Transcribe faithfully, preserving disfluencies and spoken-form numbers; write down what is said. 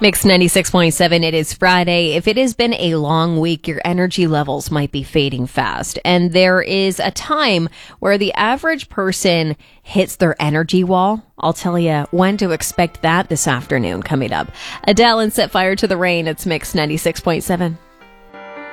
Mix ninety-six point seven, it is Friday. If it has been a long week, your energy levels might be fading fast. And there is a time where the average person hits their energy wall. I'll tell you when to expect that this afternoon coming up. Adele and Set Fire to the Rain. It's Mix ninety-six point seven.